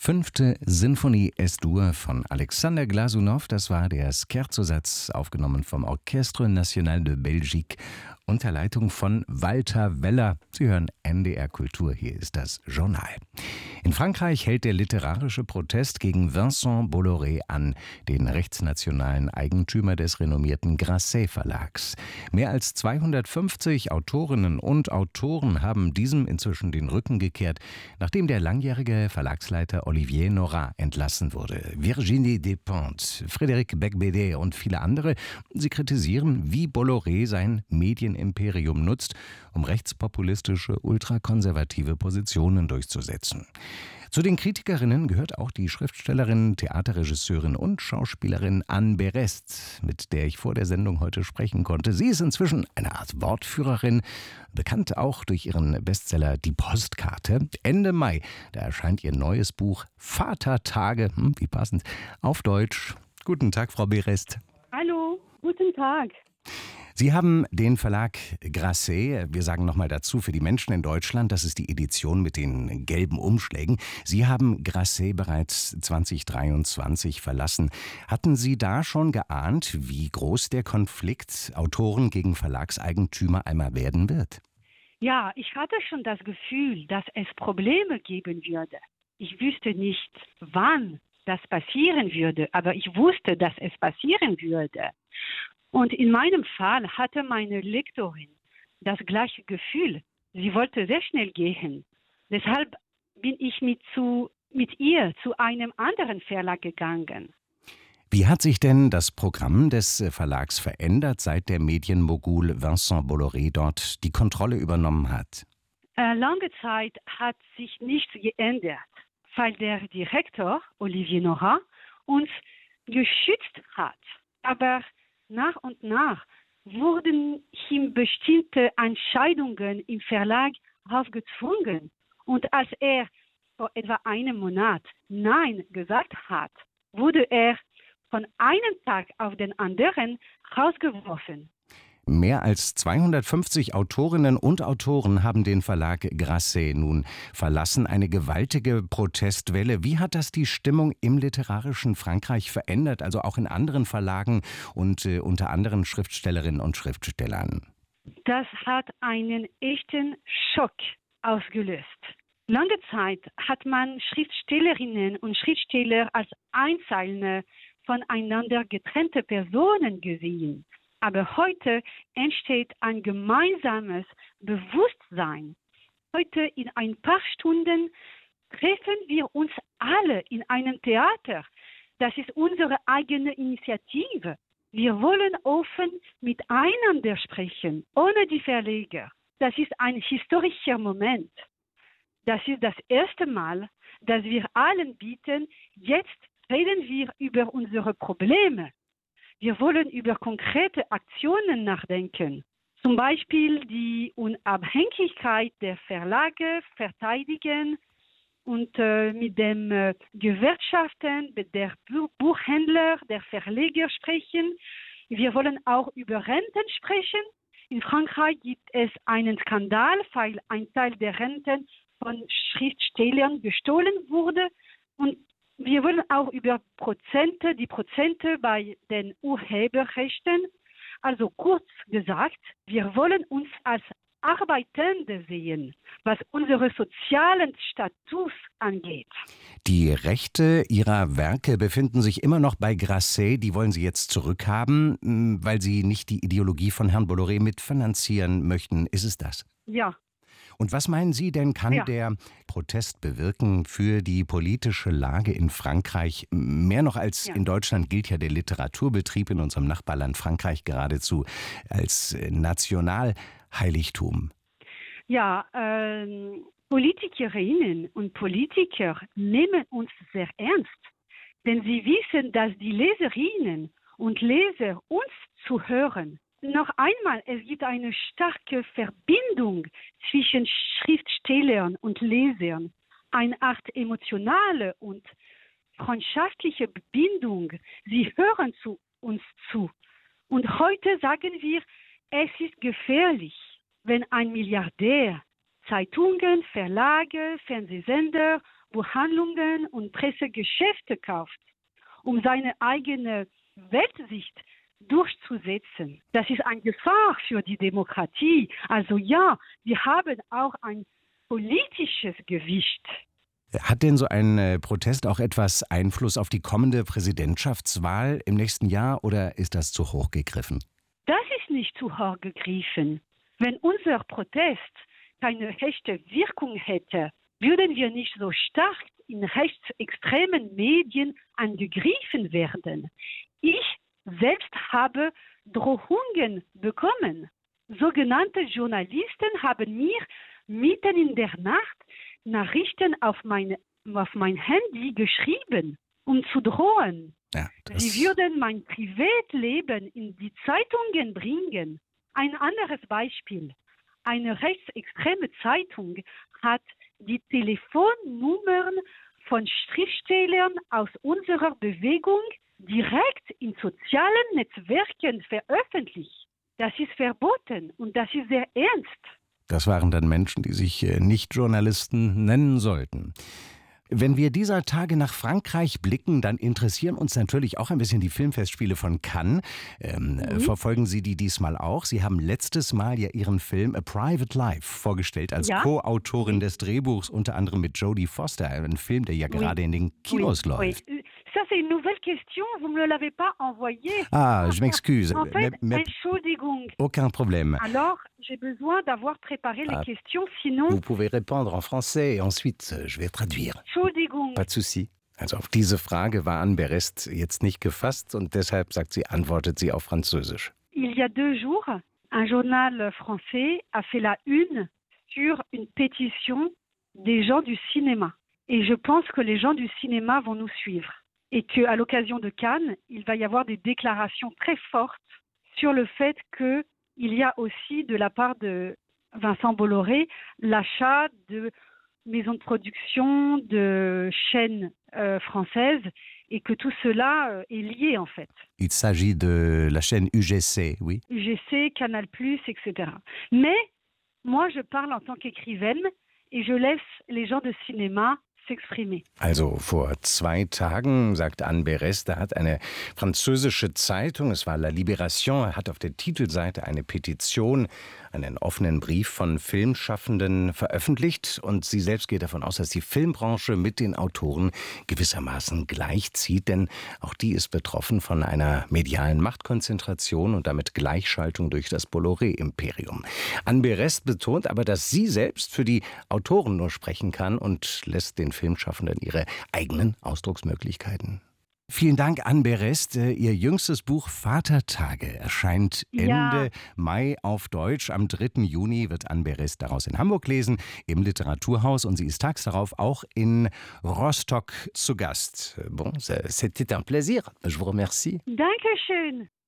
Fünfte Sinfonie Es-Dur von Alexander Glasunow, das war der Scherzosatz, aufgenommen vom Orchestre National de Belgique unter Leitung von Walter Weller. Sie hören NDR Kultur, hier ist das Journal. In Frankreich hält der literarische Protest gegen Vincent Bolloré an, den rechtsnationalen Eigentümer des renommierten Grasset Verlags. Mehr als 250 Autorinnen und Autoren haben diesem inzwischen den Rücken gekehrt, nachdem der langjährige Verlagsleiter Olivier Nora entlassen wurde. Virginie Despentes, Frédéric Becbédé und viele andere, sie kritisieren, wie Bolloré sein Medienimperium nutzt, um rechtspopulistische, ultrakonservative Positionen durchzusetzen. Zu den Kritikerinnen gehört auch die Schriftstellerin, Theaterregisseurin und Schauspielerin Anne Berest, mit der ich vor der Sendung heute sprechen konnte. Sie ist inzwischen eine Art Wortführerin, bekannt auch durch ihren Bestseller Die Postkarte. Ende Mai, da erscheint ihr neues Buch Vatertage, wie passend, auf Deutsch. Guten Tag, Frau Berest. Hallo, guten Tag. Sie haben den Verlag Grasset, wir sagen nochmal dazu für die Menschen in Deutschland, das ist die Edition mit den gelben Umschlägen. Sie haben Grasset bereits 2023 verlassen. Hatten Sie da schon geahnt, wie groß der Konflikt Autoren gegen Verlagseigentümer einmal werden wird? Ja, ich hatte schon das Gefühl, dass es Probleme geben würde. Ich wüsste nicht, wann das passieren würde, aber ich wusste, dass es passieren würde. Und in meinem Fall hatte meine Lektorin das gleiche Gefühl. Sie wollte sehr schnell gehen. Deshalb bin ich mit ihr zu einem anderen Verlag gegangen. Wie hat sich denn das Programm des Verlags verändert, seit der Medienmogul Vincent Bolloré dort die Kontrolle übernommen hat? Lange Zeit hat sich nichts geändert, weil der Direktor Olivier Nora uns geschützt hat. Aber nach und nach wurden ihm bestimmte Entscheidungen im Verlag aufgezwungen. Und als er vor etwa einem Monat Nein gesagt hat, wurde er von einem Tag auf den anderen rausgeworfen. Mehr als 250 Autorinnen und Autoren haben den Verlag Grasset nun verlassen. Eine gewaltige Protestwelle. Wie hat das die Stimmung im literarischen Frankreich verändert, also auch in anderen Verlagen und unter anderen Schriftstellerinnen und Schriftstellern? Das hat einen echten Schock ausgelöst. Lange Zeit hat man Schriftstellerinnen und Schriftsteller als einzelne, voneinander getrennte Personen gesehen. Aber heute entsteht ein gemeinsames Bewusstsein. Heute in ein paar Stunden treffen wir uns alle in einem Theater. Das ist unsere eigene Initiative. Wir wollen offen miteinander sprechen, ohne die Verleger. Das ist ein historischer Moment. Das ist das erste Mal, dass wir allen bieten, jetzt reden wir über unsere Probleme. Wir wollen über konkrete Aktionen nachdenken. Zum Beispiel die Unabhängigkeit der Verlage verteidigen und mit den Gewerkschaften, der Buchhändler, der Verleger sprechen. Wir wollen auch über Renten sprechen. In Frankreich gibt es einen Skandal, weil ein Teil der Renten von Schriftstellern gestohlen wurde. Und wir wollen auch über die Prozente bei den Urheberrechten. Also kurz gesagt, wir wollen uns als Arbeitende sehen, was unseren sozialen Status angeht. Die Rechte Ihrer Werke befinden sich immer noch bei Grasset. Die wollen Sie jetzt zurückhaben, weil Sie nicht die Ideologie von Herrn Bolloré mitfinanzieren möchten. Ist es das? Ja. Und was meinen Sie denn, kann der Protest bewirken für die politische Lage in Frankreich? Mehr noch als in Deutschland gilt ja der Literaturbetrieb in unserem Nachbarland Frankreich geradezu als Nationalheiligtum. Ja, Politikerinnen und Politiker nehmen uns sehr ernst, denn sie wissen, dass die Leserinnen und Leser uns zuhören. Noch einmal, es gibt eine starke Verbindung zwischen Schriftstellern und Lesern, eine Art emotionale und freundschaftliche Bindung. Sie hören zu uns zu. Und heute sagen wir, es ist gefährlich, wenn ein Milliardär Zeitungen, Verlage, Fernsehsender, Buchhandlungen und Pressegeschäfte kauft, um seine eigene Weltsicht durchzusetzen. Das ist eine Gefahr für die Demokratie. Also ja, wir haben auch ein politisches Gewicht. Hat denn so ein Protest auch etwas Einfluss auf die kommende Präsidentschaftswahl im nächsten Jahr oder ist das zu hoch gegriffen? Das ist nicht zu hoch gegriffen. Wenn unser Protest keine echte Wirkung hätte, würden wir nicht so stark in rechtsextremen Medien angegriffen werden. Ich selbst habe Drohungen bekommen. Sogenannte Journalisten haben mir mitten in der Nacht Nachrichten auf mein Handy geschrieben, um zu drohen. Ja, Sie würden mein Privatleben in die Zeitungen bringen. Ein anderes Beispiel. Eine rechtsextreme Zeitung hat die Telefonnummern von Schriftstellern aus unserer Bewegung direkt in sozialen Netzwerken veröffentlicht. Das ist verboten und das ist sehr ernst. Das waren dann Menschen, die sich nicht Journalisten nennen sollten. Wenn wir dieser Tage nach Frankreich blicken, dann interessieren uns natürlich auch ein bisschen die Filmfestspiele von Cannes. Verfolgen Sie die diesmal auch? Sie haben letztes Mal ja Ihren Film A Private Life vorgestellt als Co-Autorin des Drehbuchs, unter anderem mit Jodie Foster, ein Film, der ja gerade in den Kinos läuft. Ça, c'est une nouvelle question. Vous ne me l'avez pas envoyé. Ah, je m'excuse. En fait, Entschuldigung. Aucun problème. Alors, j'ai besoin d'avoir préparé les questions, sinon... Vous pouvez répondre en français et ensuite je vais traduire. Entschuldigung. Pas de souci. Also auf diese Frage war Anne Berest jetzt nicht gefasst und deshalb sagt sie, antwortet sie auf Französisch. Il y a 2 jours, un journal français a fait la une sur une pétition des gens du cinéma. Et je pense que les gens du cinéma vont nous suivre. Et qu'à l'occasion de Cannes, il va y avoir des déclarations très fortes sur le fait qu'il y a aussi, de la part de Vincent Bolloré, l'achat de maisons de production, de chaînes françaises, et que tout cela est lié en fait. Il s'agit de la chaîne UGC, oui. UGC, Canal+, etc. Mais moi, je parle en tant qu'écrivaine et je laisse les gens de cinéma s'exprimer. Also vor 2 Tagen, sagt Anne Berest, da hat eine französische Zeitung, es war La Libération, hat auf der Titelseite eine Petition, einen offenen Brief von Filmschaffenden veröffentlicht und sie selbst geht davon aus, dass die Filmbranche mit den Autoren gewissermaßen gleichzieht, denn auch die ist betroffen von einer medialen Machtkonzentration und damit Gleichschaltung durch das Bolloré-Imperium. Anne Berest betont aber, dass sie selbst für die Autoren nur sprechen kann und lässt den Filmschaffenden ihre eigenen Ausdrucksmöglichkeiten. Vielen Dank, Anne Berest. Ihr jüngstes Buch Vatertage erscheint Ende Mai auf Deutsch. Am 3. Juni wird Anne Berest daraus in Hamburg lesen, im Literaturhaus. Und sie ist tags darauf auch in Rostock zu Gast. Bon, c'était un plaisir. Je vous remercie. Dankeschön.